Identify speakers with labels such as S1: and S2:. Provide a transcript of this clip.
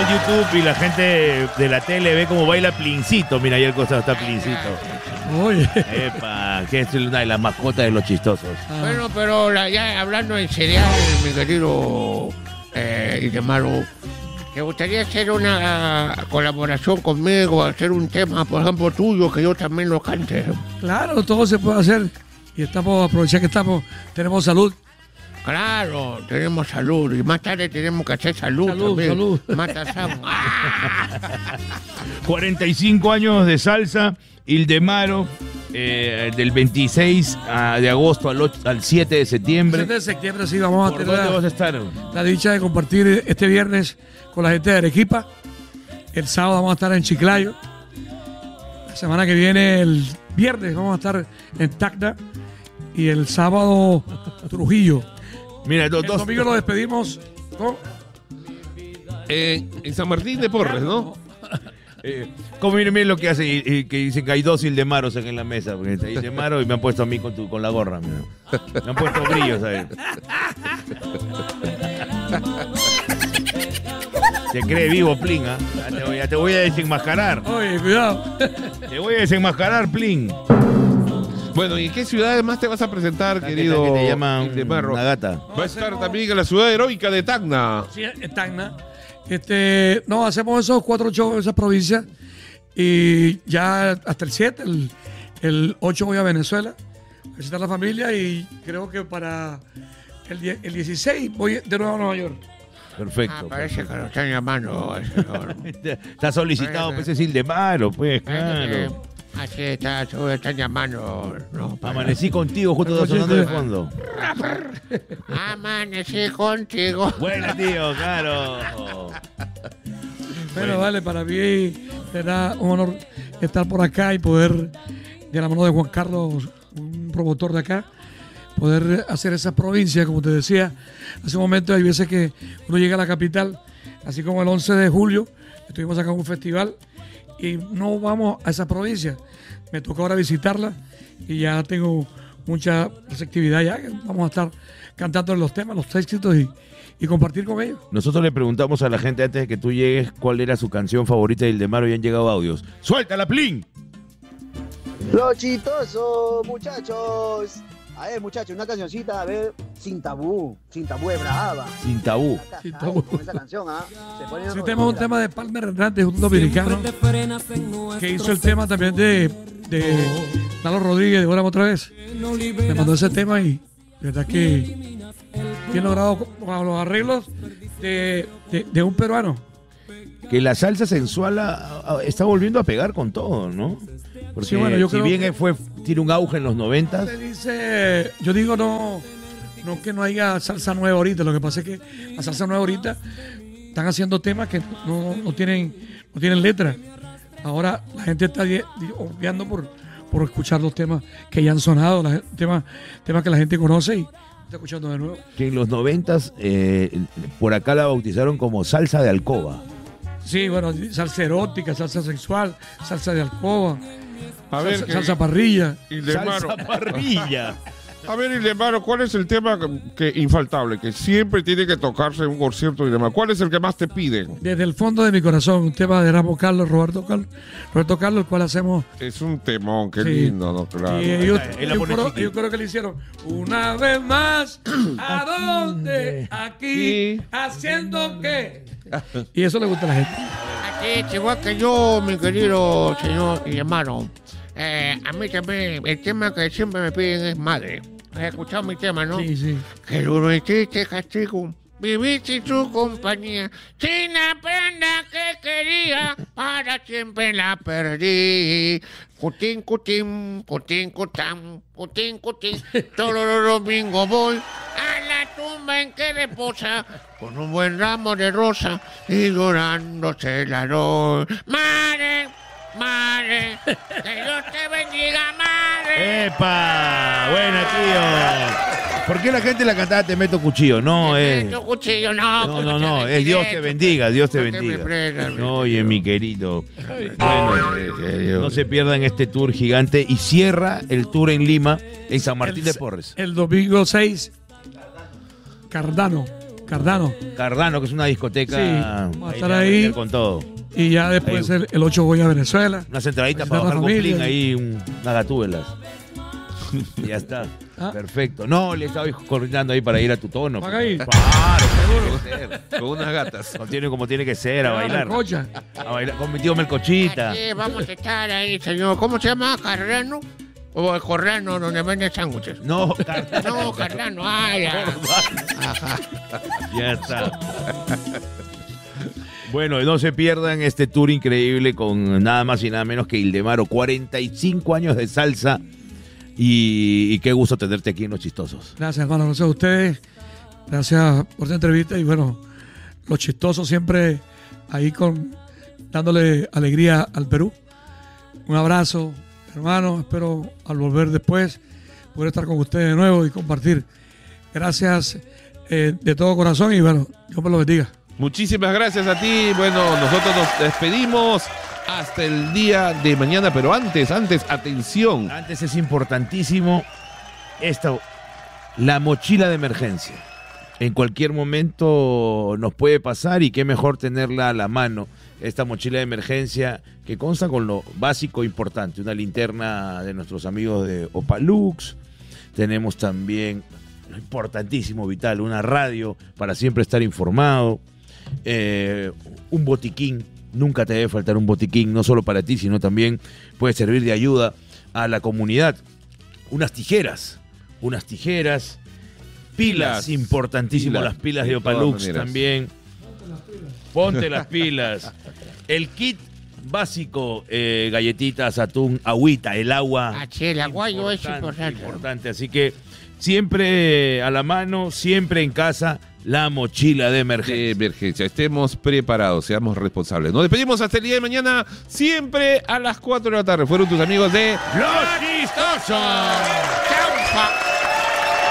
S1: YouTube y la gente de la tele ve cómo baila Plincito. Mira, ahí al costado está Plincito.
S2: Oye.
S1: Epa, que es una de las mascotas de los chistosos.
S3: Bueno, pero ya hablando en serio, mi querido Ildemaro, ¿te gustaría hacer una colaboración conmigo, hacer un tema, por ejemplo, tuyo, que yo también lo cante?
S2: Claro, todo se puede hacer. Y aprovechar que tenemos salud.
S3: Claro, tenemos salud. Y más tarde tenemos que hacer salud también.
S2: Salud.
S3: Matasamos.
S1: 45 años de salsa, Ildemaro, del 26 de agosto al 7 de septiembre.
S2: 7 de septiembre, sí, vamos a
S1: ¿Por
S2: tener
S1: dónde vas a estar?
S2: la dicha de compartir este viernes con la gente de Arequipa. El sábado vamos a estar en Chiclayo. La semana que viene, el viernes, vamos a estar en Tacna. Y el sábado, Trujillo.
S1: Mira,
S2: El domingo nos despedimos. ¿No?
S4: En San Martín de Porres, ¿no?
S1: Como miren lo que hace y que dicen que hay dos Ildemaros en la mesa, porque está Ildemaro y me han puesto a mí con la gorra, mira. Me han puesto brillos ahí. Se cree vivo, Plin, ¿ah? Ya te voy a desenmascarar.
S2: Oye, cuidado.
S1: Te voy a desenmascarar, Plin.
S4: Bueno, ¿y en qué ciudades más te vas a presentar, querido
S1: Que te llaman
S4: Ildemaro?
S1: una gata.
S4: Va a estar también en la ciudad heroica de Tacna.
S2: Sí, en Tacna. No, hacemos esos 4 shows en esas provincias. Y ya hasta el 7, el 8 voy a Venezuela a visitar a la familia. Y creo que para el 16 voy de nuevo a Nueva York.
S1: Perfecto.
S3: Parece que lo están llamando, señor.
S1: Está solicitado, pues es Ildemaro, pues, claro.
S3: Así está, están llamando. No,
S1: Amanecí contigo, justo sonando de fondo.
S3: Amanecí contigo.
S1: Buena, tío, claro.
S2: Bueno, vale, para mí será un honor estar por acá y poder, de la mano de Juan Carlos, un promotor de acá, poder hacer esa provincia, como te decía. Hace un momento hay veces que uno llega a la capital, así como el 11 de julio, estuvimos acá en un festival y no vamos a esa provincia. Me toca ahora visitarla y ya tengo mucha receptividad ya, que vamos a estar cantando los temas, los éxitos y compartir con ellos.
S1: Nosotros le preguntamos a la gente antes de que tú llegues cuál era su canción favorita de Ildemaro y han llegado audios. ¡Suéltala, Plin!
S5: Lo chistoso, muchachos. A ver, muchachos, una cancioncita, a ver, sin tabú es brava.
S1: Sin tabú.
S2: Sin tabú.
S5: Con esa canción, ¿ah?
S2: Ese tema es un tema de Palmer Hernández, un dominicano que hizo el tema también de Lalo Rodríguez, de Órame Otra Vez. Me mandó ese tema y de verdad que bien logrado con los arreglos de un peruano.
S1: Que la salsa sensual está volviendo a pegar con todo, ¿no? Porque
S2: Sí, bueno, yo
S1: si
S2: creo
S1: bien tiene un auge en los 90.
S2: Yo digo no que no haya salsa nueva ahorita, lo que pasa es que la salsa nueva ahorita están haciendo temas que no tienen letra. Ahora la gente está obviando por escuchar los temas que ya han sonado, temas que la gente conoce y está escuchando de nuevo.
S1: Que en los 90 por acá la bautizaron como salsa de alcoba.
S2: Sí, bueno, salsa erótica, salsa sexual, salsa de alcoba,
S4: A ver,
S2: salsa parrilla.
S4: Ildemaro.
S1: Salsa parrilla.
S4: A ver, Ildemaro, ¿cuál es el tema que infaltable, que siempre tiene que tocarse en un concierto y demás? ¿Cuál es el que más te piden?
S2: Desde el fondo de mi corazón, un tema de Roberto Carlos, el cual hacemos.
S4: Es un temón, qué
S2: Sí.
S4: lindo, ¿no? Claro.
S2: Y ellos,
S1: Él la pone chiquita.
S2: yo creo que le hicieron una vez más. ¿A dónde? Aquí. ¿Haciendo qué? Y eso le gusta a la gente.
S3: Así, igual que yo, mi querido señor y hermano. A mí también, el tema que siempre me piden es madre. ¿Has escuchado mi tema, no?
S2: Sí, sí.
S3: Que duro y triste castigo, vivir sin su compañía, sin la prenda que quería, para siempre la perdí. Cutín, cutín, cutín, cután, cutín, cutín, todos los domingos voy a la tumba en que reposa, con un buen ramo de rosa, y llorando se la doy. Madre, madre, que Dios te bendiga, madre.
S1: ¡Epa! Buena, tío. ¿Por qué la gente la cantaba Te meto cuchillo? No,
S3: Meto cuchillo,
S1: no, es Dios te bendiga, Dios te
S3: No te me
S1: bendiga.
S3: fregas,
S1: Oye, mi querido. Bueno, no se pierdan este tour gigante y cierra el tour en Lima, en San Martín de Porres.
S2: El domingo 6, Cardano.
S1: Cardano, que es una discoteca.
S2: Sí, vamos a estar
S1: le van a
S2: ahí.
S1: meter con todo.
S2: Y ya después el 8 voy a Venezuela.
S1: Unas entraditas
S2: Visitar
S1: para
S2: la
S1: bajar con
S2: familia.
S1: Plin ahí, unas gatúbelas. Y ya está.
S2: Ah.
S1: Perfecto. No, le estaba coordinando ahí para ir a tu tono.
S2: ¿Van a ir?
S1: Claro, seguro. Tiene que ser.
S4: Con unas gatas.
S1: Como tiene que ser, a bailar.
S2: Cocha.
S1: A bailar con mi tío Melcochita.
S3: Sí, vamos a estar ahí, señor. ¿Cómo se llama? ¿Carrano? O el Corrano, donde venden sándwiches.
S1: No,
S3: No, Carrano, ay, ay.
S1: ya está. Bueno, no se pierdan este tour increíble con nada más y nada menos que Ildemaro. 45 años de salsa. Y qué gusto tenerte aquí en Los Chistosos.
S2: Gracias, hermano. Gracias a ustedes. Gracias por esta entrevista. Y bueno, Los Chistosos siempre ahí dándole alegría al Perú. Un abrazo, hermano. Espero al volver después poder estar con ustedes de nuevo y compartir. Gracias de todo corazón y bueno, Dios me lo bendiga.
S4: Muchísimas gracias a ti. Bueno, nosotros nos despedimos hasta el día de mañana, pero antes, atención.
S1: Antes es importantísimo la mochila de emergencia. En cualquier momento nos puede pasar y qué mejor tenerla a la mano. Esta mochila de emergencia que consta con lo básico importante. Una linterna de nuestros amigos de Opalux. Tenemos también, lo importantísimo, vital, una radio para siempre estar informado. Un botiquín. Nunca te debe faltar un botiquín, no solo para ti, sino también puede servir de ayuda a la comunidad. Unas tijeras. Pilas, importantísimo,
S4: Pilas,
S1: las pilas
S4: de
S1: de Opalux
S4: todas maneras.
S1: también. Ponte las pilas. El kit básico, galletitas, atún, agüita, el agua.
S3: Ah, sí, el aguayo es importante.
S1: Importante, así que siempre a la mano, siempre en casa, la mochila de emergencia.
S4: Estemos preparados, seamos responsables. Nos despedimos hasta el día de mañana, siempre a las 4 de la tarde. Fueron tus amigos de
S1: ¡Los Chistosos!
S3: ¡Chaufa!